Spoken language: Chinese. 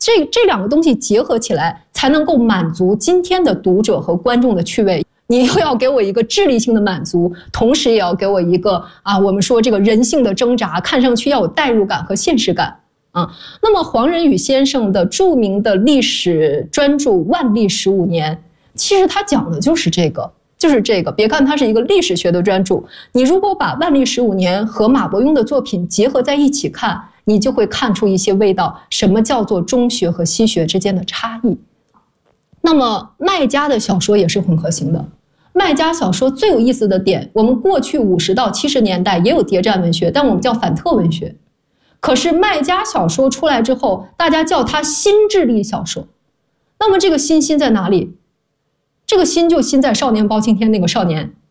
这两个东西结合起来，才能够满足今天的读者和观众的趣味。你又要给我一个智力性的满足，同时也要给我一个我们说这个人性的挣扎，看上去要有代入感和现实感那么黄仁宇先生的著名的历史专著《万历15年》，其实他讲的就是这个。别看它是一个历史学的专著，你如果把《万历15年》和马伯庸的作品结合在一起看，你就会看出一些味道，什么叫做中学和西学之间的差异。那么麦家的小说也是混合型的。麦家小说最有意思的点，我们过去50到70年代也有谍战文学，但我们叫反特文学。可是麦家小说出来之后，大家叫它新智力小说。那么这个新在哪里？这个新就新在少年包青天那个少年，